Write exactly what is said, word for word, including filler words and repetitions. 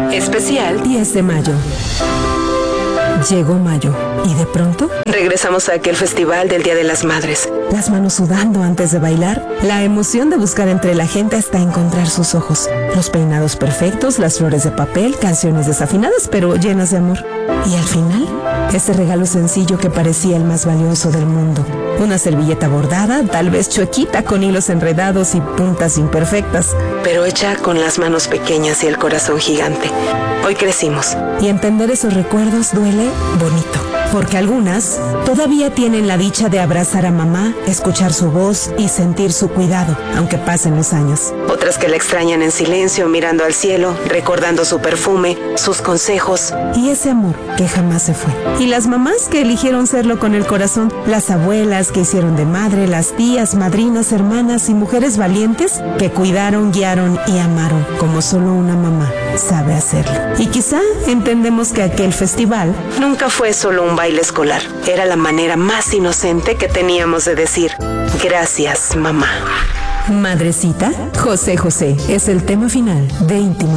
Especial diez de mayo. Llegó mayo y de pronto regresamos a aquel festival del Día de las Madres. Las manos sudando antes de bailar, la emoción de buscar entre la gente hasta encontrar sus ojos, los peinados perfectos, las flores de papel, canciones desafinadas pero llenas de amor. Y al final, ese regalo sencillo que parecía el más valioso del mundo. Una servilleta bordada, tal vez chuequita con hilos enredados y puntas imperfectas, pero hecha con las manos pequeñas y el corazón gigante. Hoy crecimos. Y entender esos recuerdos duele bonito. Porque algunas todavía tienen la dicha de abrazar a mamá, escuchar su voz y sentir su cuidado, aunque pasen los años. Otras que la extrañan en silencio, mirando al cielo, recordando su perfume, sus consejos. Y ese amor que jamás se fue. Y las mamás que eligieron serlo con el corazón, las abuelas que hicieron de madre, las tías, madrinas, hermanas y mujeres valientes que cuidaron, guiaron y amaron, como solo una mamá sabe hacerlo. Y quizá entendemos que aquel festival nunca fue solo un baile escolar. Era la manera más inocente que teníamos de decir gracias, mamá. Madrecita, José José es el tema final de Íntimo.